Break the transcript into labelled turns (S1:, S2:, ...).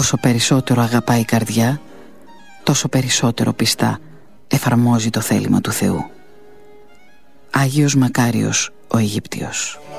S1: Όσο περισσότερο αγαπάει η καρδιά, τόσο περισσότερο πιστά εφαρμόζει το θέλημα του Θεού. Άγιος Μακάριος ο Αιγύπτιος.